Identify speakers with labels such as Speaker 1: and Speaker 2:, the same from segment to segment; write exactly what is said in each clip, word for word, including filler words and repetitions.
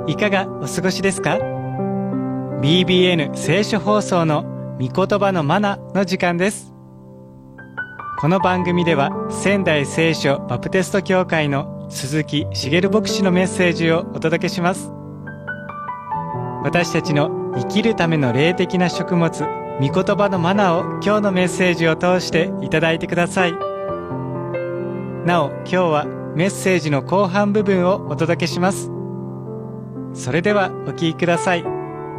Speaker 1: いかがお過ごしですか？ ビービーエヌ 聖書放送の御言葉のマナの時間です。この番組では仙台聖書バプテスト教会の鈴木茂牧師のメッセージをお届けします。私たちの生きるための霊的な食物、御言葉のマナを今日のメッセージを通していただいてください。なお、今日はメッセージの後半部分をお届けします。それではお聞きください。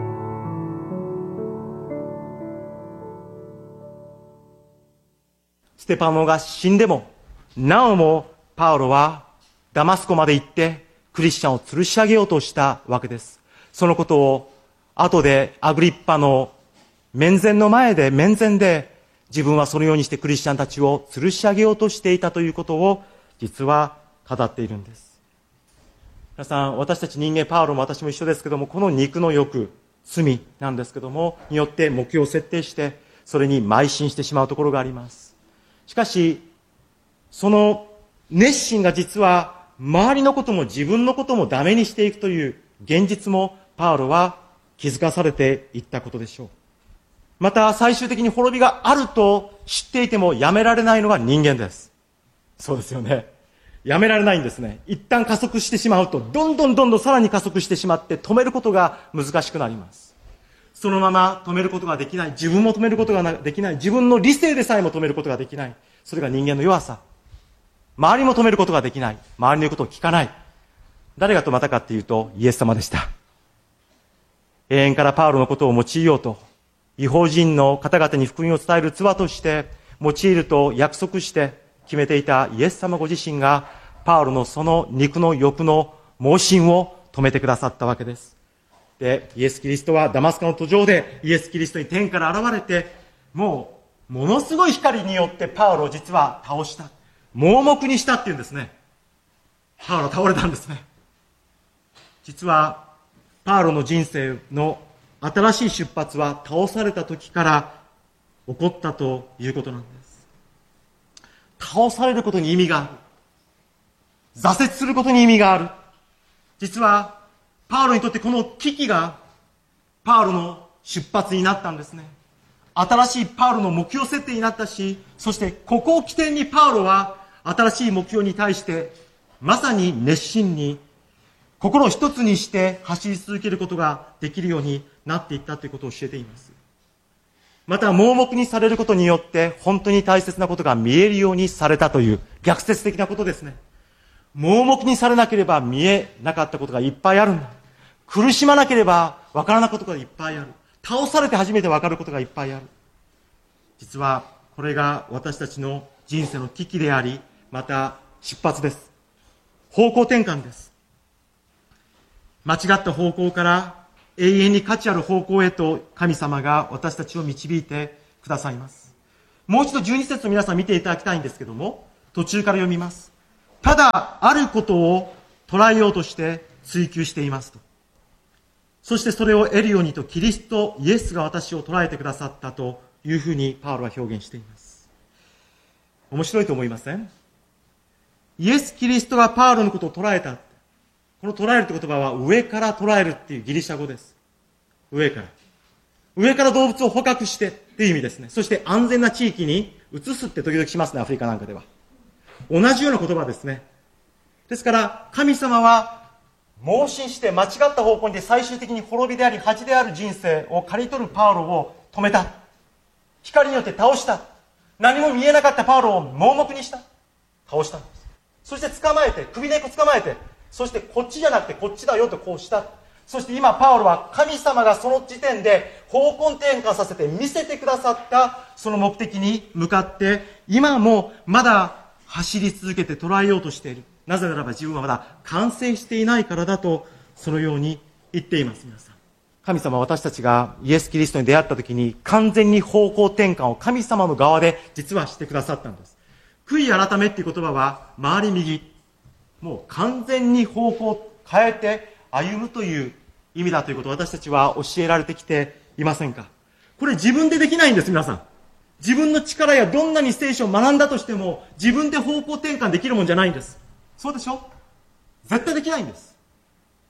Speaker 2: ステパノが死んでも、なおもパウロはダマスコまで行ってクリスチャンを吊るし上げようとしたわけです。そのことを後でアグリッパの面前の前で、面前で自分はそのようにしてクリスチャンたちを吊るし上げようとしていたということを実は語っているんです。皆さん、私たち人間、パウロも私も一緒ですけども、この肉の欲、罪なんですけども、によって目標を設定して、それに邁進してしまうところがあります。しかし、その熱心が実は、周りのことも自分のこともダメにしていくという現実も、パウロは気づかされていったことでしょう。また、最終的に滅びがあると知っていてもやめられないのが人間です。そうですよね。やめられないんですね。一旦加速してしまうと、どんどんどんどんさらに加速してしまって止めることが難しくなります。そのまま止めることができない。自分も止めることができない。自分の理性でさえも止めることができない。それが人間の弱さ。周りも止めることができない。周りの言うことを聞かない。誰が止まったかっていうと、イエス様でした。永遠からパウロのことを用いようと、異邦人の方々に福音を伝える器として用いると約束して決めていたイエス様ご自身が、パウロのその肉の欲の猛進を止めてくださったわけです。で、イエス・キリストはダマスコの途上でイエス・キリストに天から現れて、もうものすごい光によってパウロを実は倒した。盲目にしたっていうんですね。パウロ倒れたんですね。実はパウロの人生の新しい出発は倒された時から起こったということなんです。倒されることに意味がある。挫折することに意味がある。実はパウロにとってこの危機がパウロの出発になったんですね。新しいパウロの目標設定になったし、そしてここを起点にパウロは新しい目標に対してまさに熱心に心を一つにして走り続けることができるようになっていったということを教えています。また盲目にされることによって本当に大切なことが見えるようにされたという逆説的なことですね。盲目にされなければ見えなかったことがいっぱいあるんだ。苦しまなければわからないことがいっぱいある。倒されて初めてわかることがいっぱいある。実はこれが私たちの人生の危機であり、また出発です。方向転換です。間違った方向から永遠に価値ある方向へと神様が私たちを導いてくださいます。もう一度じゅうに節を皆さん見ていただきたいんですけども、途中から読みます。ただあることを捉えようとして追求していますと。そしてそれを得るようにとキリストイエスが私を捉えてくださったというふうにパウロは表現しています。面白いと思いません？イエス・キリストがパウロのことを捉えた。この捉えるって言葉は上から捉えるっていうギリシャ語です。上から。上から動物を捕獲してっていう意味ですね。そして安全な地域に移すって時々しますね、アフリカなんかでは。同じような言葉ですね。ですから神様は盲信して間違った方向にで最終的に滅びであり恥である人生を刈り取るパウロを止めた。光によって倒した。何も見えなかったパウロを盲目にした。倒したんです。そして捕まえて、首根っこ捕まえて、そしてこっちじゃなくてこっちだよとこうした。そして今パウロは神様がその時点で方向転換させて見せてくださったその目的に向かって今もまだ走り続けて捉えようとしている。なぜならば自分はまだ完成していないからだとそのように言っています。皆さん、神様は私たちがイエス・キリストに出会った時に完全に方向転換を神様の側で実はしてくださったんです。悔い改めっていう言葉は回り右、もう完全に方向を変えて歩むという意味だということを私たちは教えられてきていませんか？これ自分でできないんです。皆さん、自分の力やどんなに聖書を学んだとしても自分で方向転換できるもんじゃないんです。そうでしょ？絶対できないんです。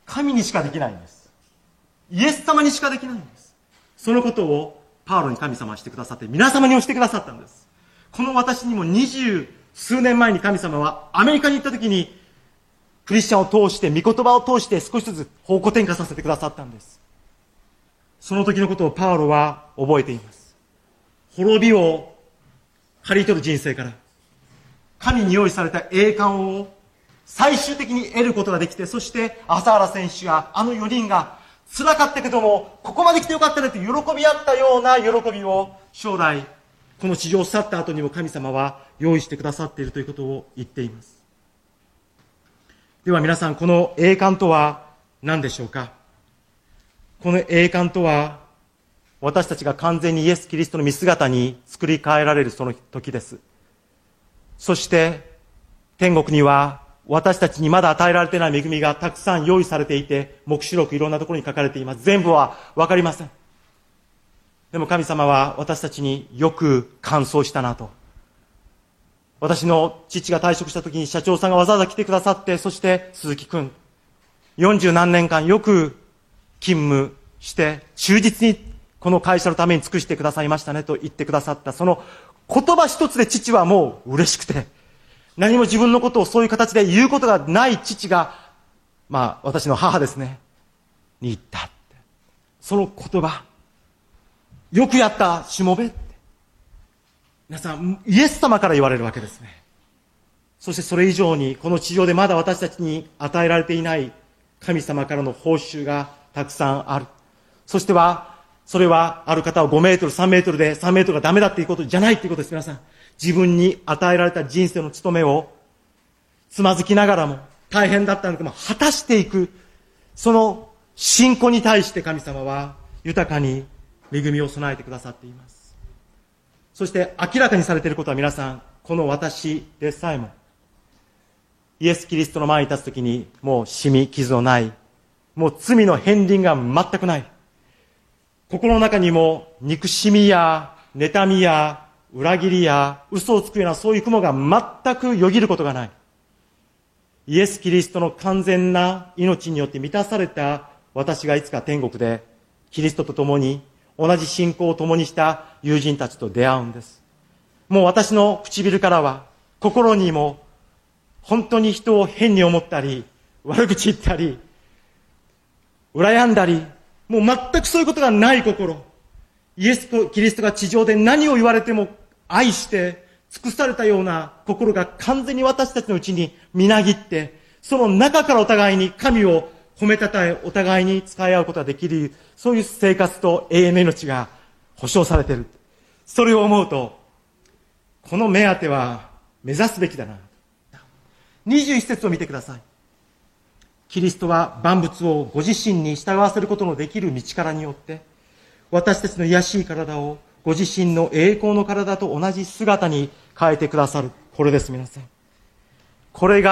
Speaker 2: 神にしかできないんです。イエス様にしかできないんです。そのことをパウロに神様はしてくださって、皆様にもしてくださったんです。この私にも二十数年前に神様はアメリカに行った時に、クリスチャンを通して、御言葉を通して少しずつ方向転換させてくださったんです。その時のことをパウロは覚えています。滅びを刈り取る人生から、神に用意された栄冠を最終的に得ることができて、そして朝原選手やあのよにんが辛かったけども、ここまで来てよかったねと喜び合ったような喜びを将来、この地上を去った後にも神様は用意してくださっているということを言っています。では皆さん、この栄冠とは何でしょうか。この栄冠とは、私たちが完全にイエス・キリストの見姿に作り変えられるその時です。そして、天国には私たちにまだ与えられていない恵みがたくさん用意されていて、黙示録いろんなところに書かれています。全部はわかりません。でも神様は私たちによく完走したなと。私の父が退職した時に社長さんがわざわざ来てくださって、そして鈴木くん、よんじゅう何年間よく勤務して忠実にこの会社のために尽くしてくださいましたねと言ってくださった、その言葉一つで父はもう嬉しくて、何も自分のことをそういう形で言うことがない父が、まあ私の母ですね、に言ったって。その言葉、よくやったしもべって。皆さん、イエス様から言われるわけですね。そしてそれ以上に、この地上でまだ私たちに与えられていない神様からの報酬がたくさんある。そしては、それはある方はごメートル、さんメートルでさんメートルがダメだっていうことじゃないっていうことです。皆さん、自分に与えられた人生の務めをつまずきながらも大変だったんだけども果たしていく、その信仰に対して神様は豊かに恵みを備えてくださっています。そして明らかにされていることは、皆さん、この私でさえもイエス・キリストの前に立つときに、もうシミ、傷のない、もう罪の片鱗が全くない、心の中にも憎しみや妬みや裏切りや嘘をつくようなそういう雲が全くよぎることがない、イエス・キリストの完全な命によって満たされた私がいつか天国でキリストと共に同じ信仰を共にした友人たちと出会うんです。もう私の唇からは、心にも本当に人を変に思ったり、悪口言ったり、羨んだり、もう全くそういうことがない心。イエス・キリストが地上で何を言われても愛して尽くされたような心が完全に私たちのうちにみなぎって、その中からお互いに神を褒めたたえ、お互いに使い合うことができる、そういう生活と永遠の命が保証されている。それを思うと、この目当ては目指すべきだな。にじゅういち節を見てください。キリストは万物をご自身に従わせることのできる道からによって、私たちの卑しい体をご自身の栄光の体と同じ姿に変えてくださる。これです、皆さん。これが